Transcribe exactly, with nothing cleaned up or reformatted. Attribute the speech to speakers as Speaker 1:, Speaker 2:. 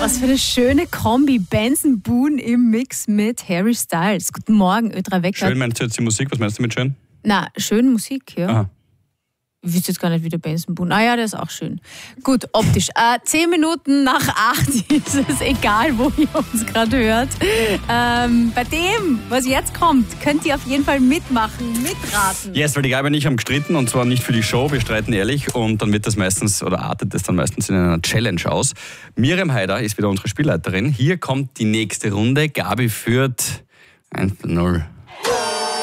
Speaker 1: Was für eine schöne Kombi. Benson Boone im Mix mit Harry Styles. Guten Morgen, Ö drei Wecker.
Speaker 2: Schön meinst du jetzt die Musik? Was meinst du mit schön?
Speaker 1: Na, schön Musik, ja.
Speaker 2: Aha.
Speaker 1: Ich wüsste jetzt gar nicht, wie der Benson Boone. Ah ja, der ist auch schön. Gut, optisch. Äh, zehn Minuten nach acht ist es egal, wo ihr uns gerade hört. Ähm, bei dem, was jetzt kommt, könnt ihr auf jeden Fall mitmachen, mitraten.
Speaker 2: Yes, weil die Gabi und ich haben gestritten und zwar nicht für die Show, wir streiten ehrlich und dann wird das meistens, oder artet das dann meistens in einer Challenge aus. Miriam Haider ist wieder unsere Spielleiterin. Hier kommt die nächste Runde. Gabi führt eins zu null.